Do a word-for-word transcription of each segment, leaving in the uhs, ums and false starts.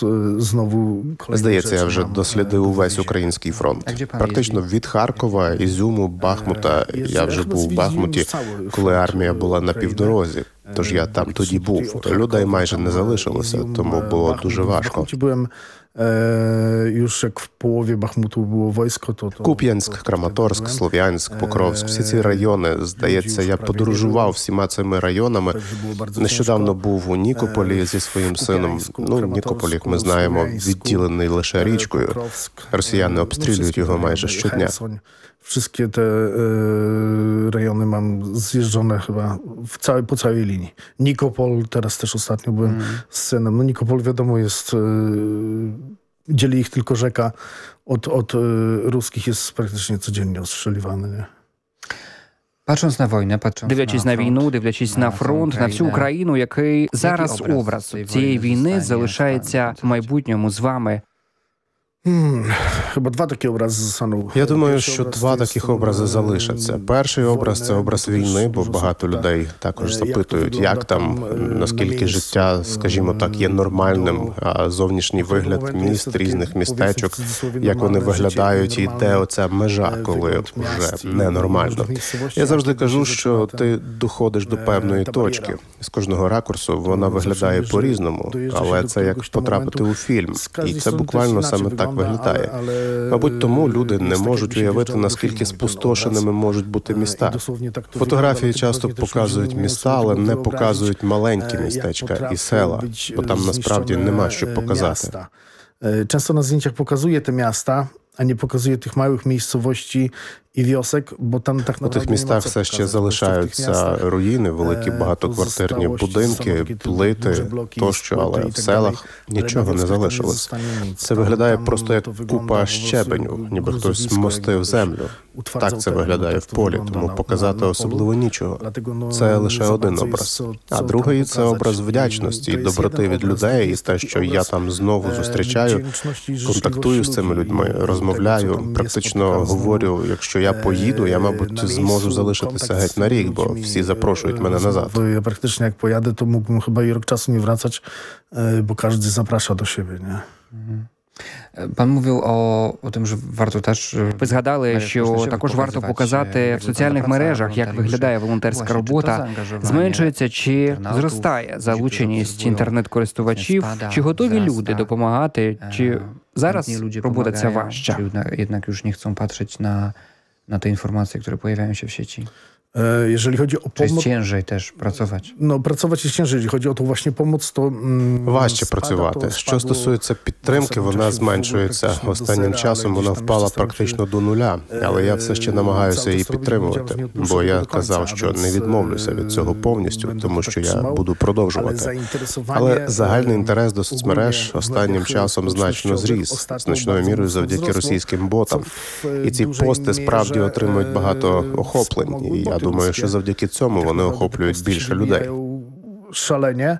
знову... Здається, я вже дослідив увесь український фронт. Практично від Харкова, Ізюму, Бахмута. Я вже був в Бахмуті, коли армія була на півдорозі. Тож я там тоді був. Людей майже не залишилося, тому було дуже важко. Już jak w połowie Bachmutu było wojsko, to... Куп'янськ, Краматорськ, Слов'янськ, Покровськ, всі ці райони, здається, я подорожував всіма цими районами. Нещодавно був у Нікополі зі своїм сином. Ну, Нікополь, як ми знаємо, відділений лише річкою. Rosjanie обстрілюють його майже щодня. Wszystkie te y, rejony mam zjeżdżone chyba w całej, po całej linii. Nikopol, teraz też ostatnio byłem mm. z synem. No Nikopol wiadomo jest, y, dzieli ich tylko rzeka. Od, od y, ruskich jest praktycznie codziennie ostrzeliwany, nie? Patrząc на війну, дивлячись на війну, дивлячись на фронт, на всю Україну, який зараз образ цієї війни залишається в майбутньому з вами? Hmm, chyba dwa takie obrazy zostaną. Я думаю, що два таких образи залишаться. Перший образ – це образ війни, бо багато людей також запитують, як там, наскільки життя, скажімо так, є нормальним, а зовнішній вигляд міст, різних містечок, як вони виглядають і де оця межа, коли вже ненормально. Я завжди кажу, що ти доходиш до певної точки. З кожного ракурсу вона виглядає по-різному, але це як потрапити у фільм. І це буквально саме так виглядає. Мабуть, тому люди не можуть уявити, наскільки спустошеними можуть бути міста. Фотографії часто показують міста, але не показують маленькі містечка і села, бо там насправді нема що показати. Często na zdjęciach pokazuje te miasta, a nie pokazuje tych małych miejscowości і wiosek, бо там так у тих містах все ще залишаються руїни, великі багатоквартирні будинки, плити тощо, але в селах нічого не залишилось. Це виглядає просто як купа щебеню, ніби хтось мостив землю. Так це виглядає в полі, тому показати особливо нічого. Це лише один образ. А другий – це образ вдячності і доброти від людей, і те, що я там знову зустрічаю, контактую з цими людьми, розмовляю, практично говорю, якщо я поїду, я, мабуть, зможу залишитися геть на рік, бо всі запрошують мене назад. Я практично, як поjadę, to mógłbym chyba i rok czasu nie wracać, bo każdy zaprasza do siebie, nie? Пан мовив о, о тим, що варто теж... Ви згадали, що також варто показати в соціальних мережах, як виглядає волонтерська робота, зменшується чи зростає залученість інтернет-користувачів, чи готові люди допомагати, чи зараз робота ця важча? Jednak już nie chcą patrzeć na, na te informacje, które pojawiają się w sieci. Jeżeli chodzi o pomoc... Czy jest ciężej też pracować? No, pracować jest ciężej. Jeżeli chodzi o tą właśnie pomoc, to... Mm, Важче працювати. Що стосується підтримки, вона зменшується. Останнім часом вона впала практично до нуля. Але я все ще намагаюся її підтримувати. Бо я казав, що не відмовлюся від цього повністю, тому що я буду продовжувати. Але загальний інтерес до соцмереж останнім часом значно зріс. Значною мірою завдяки російським ботам. І ці пости справді отримують багато охоплень. І я думаю, що завдяки цьому вони охоплюють більше людей. Шалення.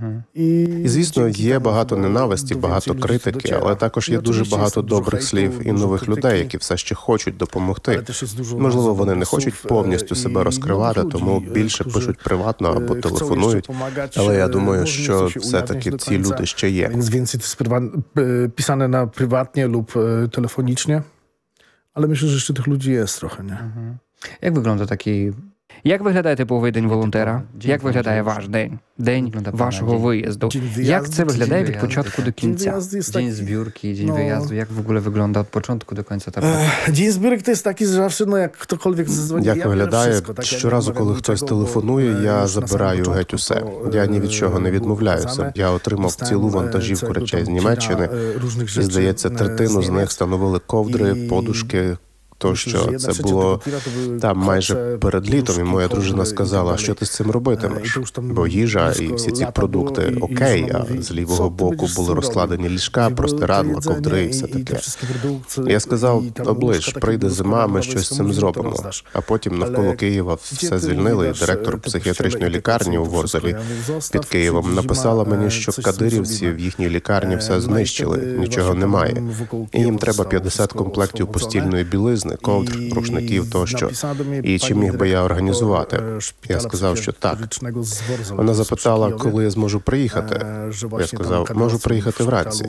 І, звісно, є багато ненависті, багато критики, але також є дуже багато добрих слів і нових людей, які все ще хочуть допомогти. Можливо, вони не хочуть повністю себе розкривати, тому більше пишуть приватно або телефонують. Але я думаю, що все-таки ці люди ще є. Więc więcej to jest pisane na prywatnie lub telefonicznie, ale myślę, że jeszcze tych ludzi jest trochę, nie? Jak wygląda taki... Як виглядає типовий день волонтера? Як виглядає ваш день? День вашого виїзду? Як це виглядає від початку до кінця? Dzień zbiórki, dzień wyjazdu. Jak w ogóle wygląda od początku do końca ta praca? Dzień zbiórek to jest taki, że zawsze, no jak ktokolwiek zadzwoni, Як виглядає? Щоразу, коли хтось телефонує, я забираю геть усе. Я ні від чого не відмовляюся. Я отримав цілу вантажівку речей з Німеччини. І, здається, третину з них становили ковдри, подушки, тощо. Це було там майже перед літом, і моя дружина сказала, що ти з цим робитимеш? Бо їжа і всі ці продукти окей, а з лівого боку були розкладені ліжка, простирадла, ковдри і все таке. Я сказав, оближ, прийде зима, ми щось з цим зробимо. А потім навколо Києва все звільнили, і директор психіатричної лікарні у Ворзелі під Києвом написала мені, що кадирівці в їхній лікарні все знищили, нічого немає. І їм треба п'ятдесят комплектів постільної білизни, ковдр, рушників тощо. І чи міг би я організувати? Я сказав, що так. Вона запитала, коли я зможу приїхати. Я сказав, можу приїхати вранці.